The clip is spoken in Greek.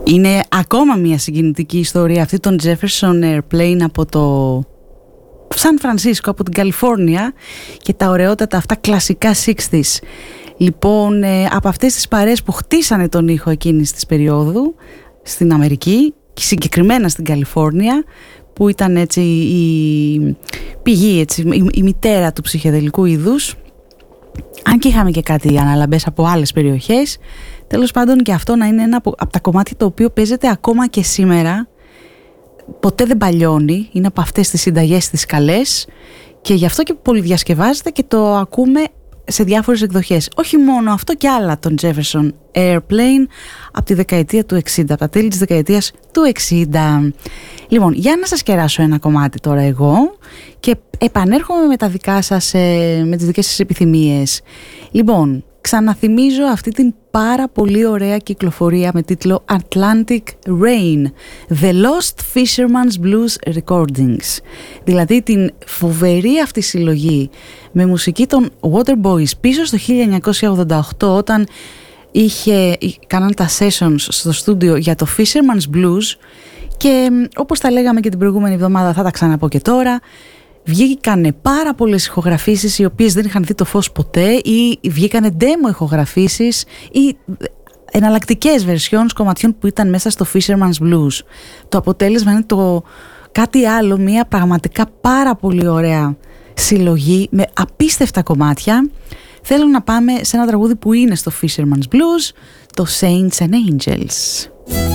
Είναι ακόμα μια συγκινητική ιστορία αυτή των Jefferson Airplane από το Σαν Φρανσίσκο, από την Καλιφόρνια, και τα ωραιότατα αυτά κλασικά 60's. Λοιπόν, από αυτές τις παρέες που χτίσανε τον ήχο εκείνης της περίοδου στην Αμερική, συγκεκριμένα στην Καλιφόρνια, που ήταν έτσι η πηγή, έτσι, η μητέρα του ψυχεδελικού είδους, αν και είχαμε και κάτι αναλαμπές από άλλες περιοχές. Τέλος πάντων, και αυτό να είναι ένα από τα κομμάτια το οποίο παίζεται ακόμα και σήμερα, ποτέ δεν παλιώνει, είναι από αυτές τις συνταγές τις καλές, και γι' αυτό και πολυδιασκευάζεται και το ακούμε σε διάφορες εκδοχές. Όχι μόνο αυτό, και άλλα των Jefferson Airplane από τη δεκαετία του 60, από τα τέλη της δεκαετίας του 60. Λοιπόν, για να σας κεράσω ένα κομμάτι τώρα εγώ, και επανέρχομαι με τα δικά σας, με τις δικές σας επιθυμίες. Λοιπόν, ξαναθυμίζω αυτή την πάρα πολύ ωραία κυκλοφορία με τίτλο Atlantic Rain, The Lost Fisherman's Blues Recordings. Δηλαδή την φοβερή αυτή συλλογή με μουσική των Waterboys πίσω στο 1988, όταν κάναν τα sessions στο στούντιο για το Fisherman's Blues, και όπως τα λέγαμε και την προηγούμενη εβδομάδα, θα τα ξαναπώ και τώρα, βγήκανε πάρα πολλές ηχογραφήσεις οι οποίες δεν είχαν δει το φως ποτέ, ή βγήκανε demo ηχογραφήσεις ή εναλλακτικές versions κομματιών που ήταν μέσα στο Fisherman's Blues. Το αποτέλεσμα είναι κάτι άλλο, μια πραγματικά πάρα πολύ ωραία συλλογή με απίστευτα κομμάτια. Θέλω να πάμε σε ένα τραγούδι που είναι στο Fisherman's Blues, το Saints and Angels.